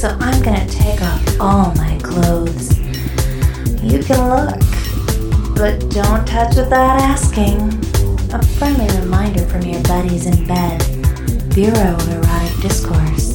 so I'm gonna take off all my clothes. You can look, but don't touch without asking. A friendly reminder from your buddies in bed. Bureau of Erotic Discourse.